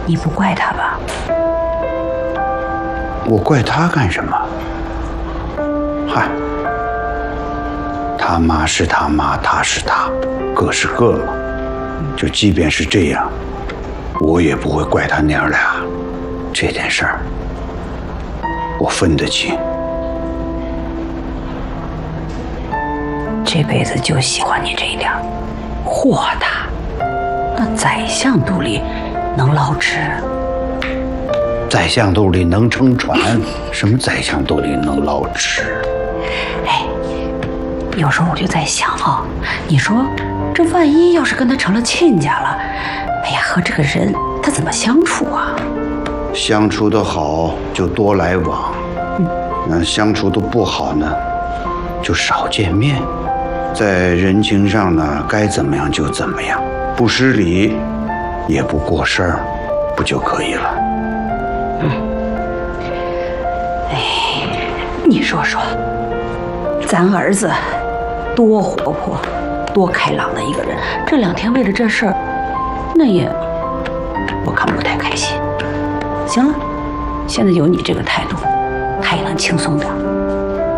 你不怪他吧？ 我怪他干什么？嗨，他妈是他妈，他是他，各是各嘛。就即便是这样，我也不会怪他娘俩。这件事儿，我分得清。 这辈子就喜欢你这一点，豁达。那宰相肚里能捞汁？ 宰相肚里能撑船，什么宰相肚里能捞汁？ 哎，有时候我就在想啊，你说这万一要是跟他成了亲家了，哎呀，和这个人他怎么相处啊？ 相处的好就多来往，那相处的不好呢，就少见面。在人情上呢，该怎么样就怎么样，不失礼，也不过事儿，不就可以了？ 哎，你说说，咱儿子多活泼、多开朗的一个人，这2天为了这事儿，那也我看不太开心。行了，现在有你这个态度，他也能轻松点。